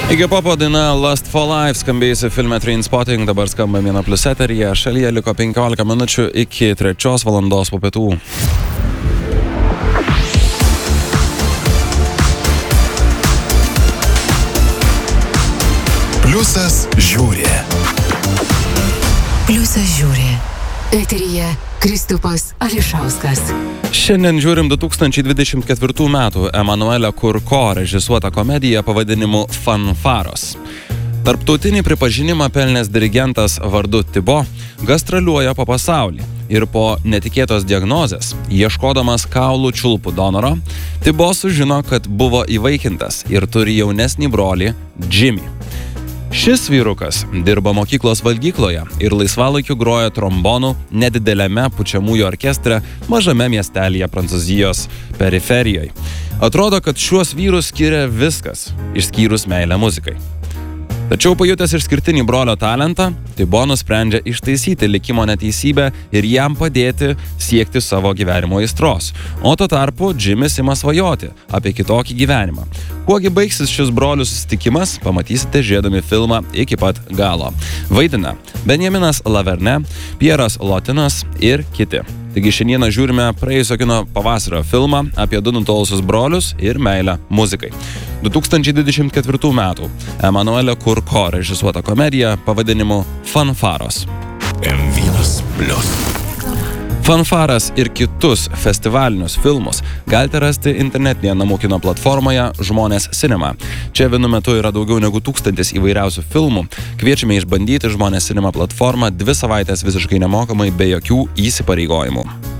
Iggy Popo daina Lust for Life skambėjusi filme Trainspotting, dabar skamba 1+ eteryje. Šalyje liko 15 minučių iki 3 valandos po pietų. Pliusas žiūri. Pliusas žiūri. Eteryje Kristupas Ališauskas. Šiandien žiūrim 2024 metų Emanuelio Kurko režisuotą komediją pavadinimu Fanfaros. Tarptautinį pripažinimą pelnęs dirigentas vardu Tibo gastroliuoja po pasaulį ir po netikėtos diagnozės, ieškodamas kaulų čiulpų donoro, Tibo sužino, kad buvo įvaikintas ir turi jaunesnį brolį Jimmy. Šis vyrukas dirba mokyklos valgykloje ir laisvalaikiu groja trombonų nedideliame pučiamųjų orkestre mažame miestelyje Prancūzijos periferijoje. Atrodo, kad šiuos vyrus skiria viskas, išskyrus meilę muzikai. Tačiau pajutęs išskirtinį brolio talentą, Tibo nusprendžia ištaisyti likimo neteisybę ir jam padėti siekti savo gyvenimo aistros. O tuo tarpu Jimmy's ima svajoti apie kitokį gyvenimą. Kuogi baigsis šis brolių susitikimas, pamatysite žiūrėdami filmą iki pat galo. Vaidina Benjaminas Laverne, Pieras Lotinas ir kiti. Taigi šiandieną žiūrime praėjusio kino pavasario filmą apie du nutolusius brolius ir meilę muzikai. 2024 metų Emanuelio Kurko režisuota komedija pavadinimu Fanfaros. M1+. Fanfaras ir kitus festivalinius filmus galite rasti internetinėje namų kino platformoje Žmonės Cinema. Čia vienu metu yra daugiau negu 1000 įvairiausių filmų. Kviečiame išbandyti Žmonės Cinema platformą 2 savaitės visiškai nemokamai be jokių įsipareigojimų.